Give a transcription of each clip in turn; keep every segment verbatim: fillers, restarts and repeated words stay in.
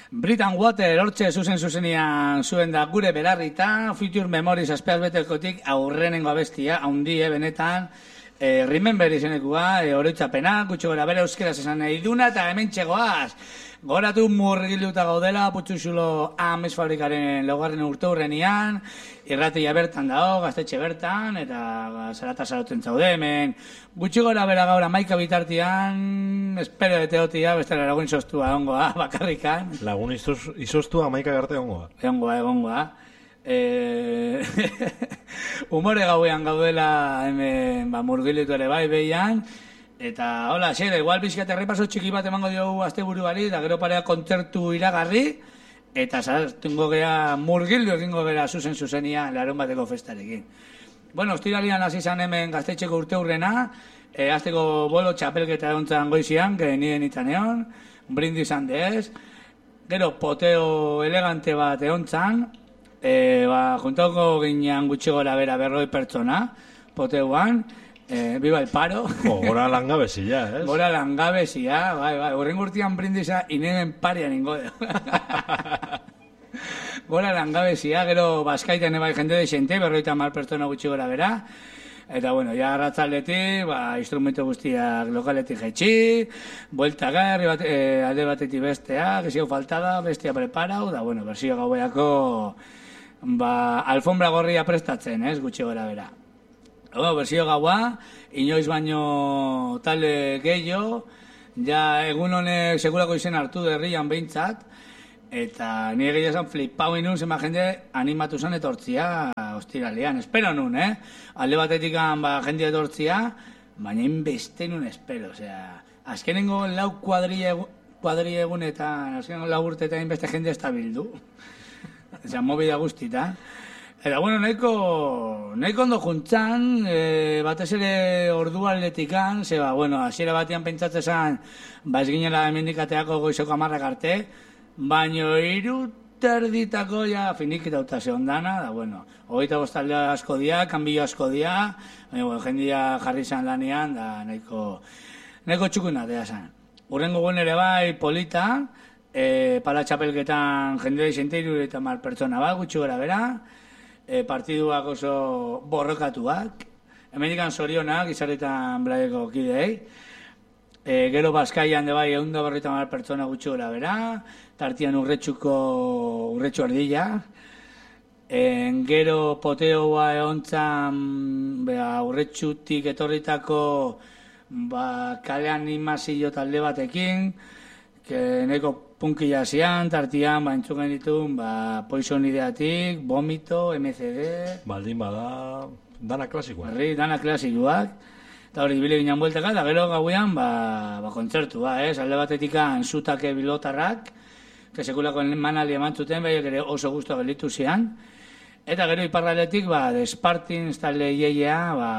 Britan Water, hortxe zuzen zuzenian zuen da gure belarrita, Future Memories azpeaz betekotik aurrenengo abestia, haundie benetan, e, Remember izenekua, e, oroitzapena, gutxo gara bere euskeraz esan nahi duna, eta hemen txegoaz. Goratu murgiluta gaudela, putxuzulo Ames fabrikaren laugarren urte hurrenian, irratia bertan dago, gaztetxe bertan, eta zarata zaroten zaude, hemen gutxi gora bera gaur amaika bitartian, espero de teotia, bestela lagun izostua ongoa, bakarrikan. Lagun izostua amaika garte ongoa. Ongoa, egongoa. E... Humore gauean gaudela, hemen ba, murgilutu ere bai behian, eta, hola, xere, igual bizkat errepaso txiki bat emango diogu azte buruari, da gero parea kontzertu iragarri, eta zartungo gera murgildu egingo gera zuzen zuzenia larun bateko festarekin. Bueno, ostiralian hasi izan hemen gaztetxeko urte hurrena, e, azteko bolo txapelketa egontzan goizian, que nien itaneon, brindis handez, gero poteo elegante bat egontzan, e, ba, juntauko ginean gutxi gora bera berroi pertsona, poteuan, Eh, viva el paro. Oh, gora langabezia, ez? Gora langabezia, bai, bai. Horren gurtian brindisa inenen parian ingo de. Gora langabezia, gero baskaiten ebai jende de xente, berroita mal pertsona gutxi gora bera. Eta, bueno, ja ratzaldetik, ba, instrumento guztiak lokaletik jetxi, buelta garri, bat, eh, alde batetik bestea, que sigo faltada, bestia preparau, da, bueno, bersio gaueako, ba, alfombra gorria prestatzen, ez, gutxi gora bera. Bueno, bersio gaua, inoiz baino talde gehiago, ja egun honek sekulako izen hartu derrian behintzat, eta nire gehiago esan flipau inun zema jende animatu zen etortzia ostiralean. Espero nun, eh? Alde batetik ba, jende etortzia, baina inbeste nun espero. Osea, azkenengo lau kuadria egunetan, azkenengo lau urteetan inbeste jende ez da bildu. Osea, mobida guztita. Eta, bueno, nahiko, nahiko ondo juntzan, e, batez ere ordu atletikan, zeba, bueno, hasiera batean pentsatzen zen, ba ez ginela emendikateako goizeko amarrak arte, baino hiru terditako ja finikitauta zehondana, da, bueno, hogeita bostaldea asko dia, kanbio asko dia, baina, bueno, jendia jarri zen lanean, da, nahiko, nahiko txukun atea zen. Urrengo guen ere bai, polita, e, pala txapelketan jendea izenteiru eta mal pertsona bat, gutxi gora bera, E, partiduak oso borrokatuak, hemendikan zorionak, izarretan blaeko kidei, e, gero Baskaian de bai egun da berrita mar pertsona gutxi gora bera, tartian urretxuko urretxu ardilla, e, gero poteoa egontzan urretxutik etorritako ba, kale animazio talde batekin, que neko punkila zian, tartian, ba, entzuken ditun, ba, Poison ideatik, Vomito, M C D... Baldin bada, dana klasikoak. Herri, dana klasikoak. Eta hori, bile ginen bueltaka, eta gero gauean, ba, ba kontzertua, ez? Alde batetikan zutake bilotarrak, que sekulako manali eman zuten, behiak ere oso guztua gelitu zian. Eta gero iparraletik, ba, Despartin, talde ieiea, ba...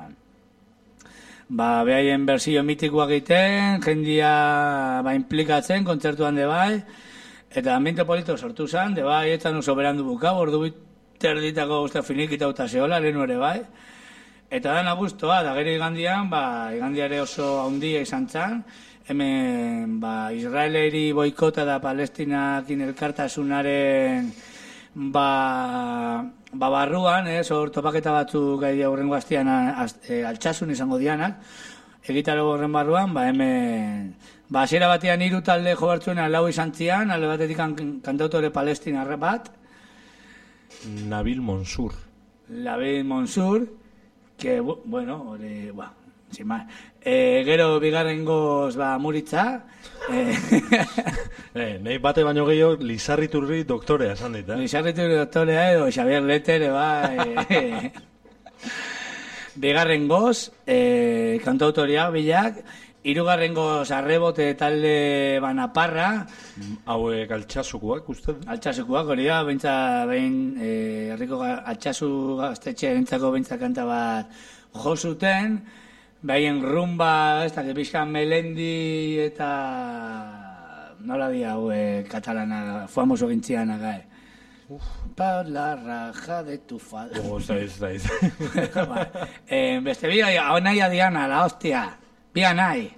Ba, behaien berzio mitikoak egiten, jendia ba, implikatzen, kontzertuan de bai, eta ambiente polito sortu zen, de bai, etzan oso berandu bukau, ordu biterditako guztia finikitauta zehola, lehenu ere bai, eta dana guztua, da gero igandian, ba, igandiare oso handia izan zen, hemen, ba, Israeleri boikota da Palestinakin elkartasunaren, ba, ba barruan, ez, hor topaketa batzuk gai aurrengo astean e, altxasun izango dianak, egitaro horren barruan, ba hemen, ba hasiera batean hiru talde jo bertzuena lau izan zian, alde batetik kantautore palestinarra bat. Nabil Monsur. Nabil Monsur, que, bueno, hori, ba, sin más. E, gero bigarren goz, ba, Muritza. E, eh, nahi bate baino gehiago, Lizarriturri doktorea esan dit, eh? Lizarriturri doktorea edo, Xavier Letter, eba, e, bigarren goz, e, kantautoria bilak, hirugarren goz, Arrebote talde banaparra. Hauek altxasukoak, uste? Altxasukoak, hori da, bentsa, behin, e, herriko altxasu gaztetxe entzako bentsa kanta bat jo zuten, behaien rumba, ez da, pixkan Melendi eta nola dia haue katalana, famoso gintzian agai. Pa la raja de tu falda. Oh, zaiz, zaiz. eh, beste biga, hau nahi adiana, la hostia. Biga nahi.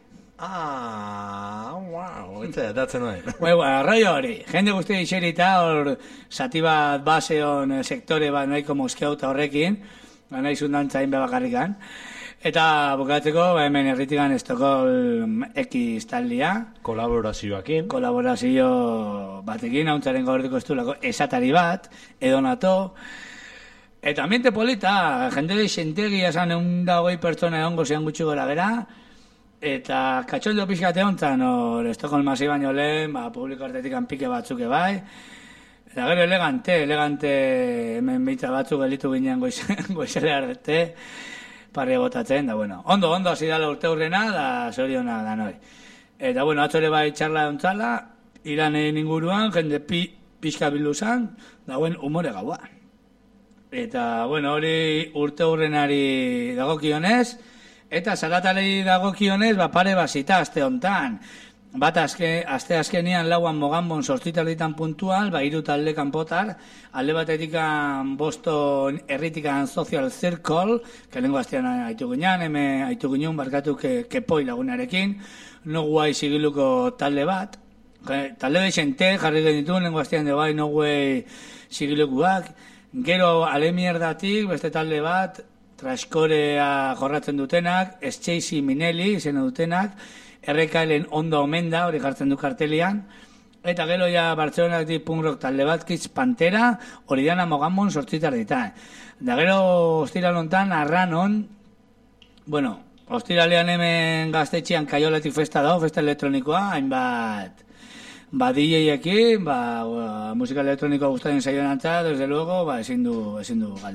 Ah, wow, etxe, datzen nahi. Bai, ba, arroio hori. Jende guzti iserita, hor, zati bat, baseon, sektore bat, nahiko moskeuta horrekin, nahi zundantzain bebakarrikan. Eta bukatzeko, ba, hemen erritikan Estokol X taldia. Kolaborazioakin. Kolaborazio batekin, hauntzaren gaurriko estulako esatari bat, edonato. Eta ambiente polita, jende de xentegi esan egun da hogei pertsona egongo zean gutxi gora bera, eta katxoldo pixkate honetan, hor, Estokol masi baino lehen, ba, publiko artetik pike batzuke bai, eta gero elegante, elegante hemen beitza batzuk gelitu ginen goizele arte, parre botatzen, da bueno, ondo, ondo hasi dala urte hurrena, da zoriona da noi. Eta bueno, atzore bai txarla ontzala, iranen inguruan, jende pi, pixka bildu zan, dauen umore gaua. Eta, bueno, hori urte hurrenari dagokionez, eta zaratalei dagokionez, ba pare basita aste hontan. Bat azke, aste azkenean lauan moganbon sortzitalditan puntual, ba hiru talde kanpotar, alde batetikan Boston erritikan Social Circle, que lengo astean haitu ginean, hemen haitu ginean barkatu ke, kepoi lagunarekin, no guai sigiluko talde bat, talde beixente jarri genitu, lengo astean de bai no guai sigilukuak, gero alemierdatik beste talde bat, Traskorea jorratzen dutenak, Estxeisi Minelli izena dutenak, erre ka elen ondo omen da, hori jartzen du kartelian, eta gero ja Bartzelonatik punk rock talde bat, Kids Pantera, hori dana moganbon sortzitar ditan. Da gero ostiral hontan, arranon, bueno, ostiralean hemen gaztetxean Kaiolatik festa dago, festa elektronikoa, hainbat, ba D J-ekin, ba, ba, musika elektronikoa gustatzen zaioen antza, desde luego, ba, ezin du, ezin du galdu.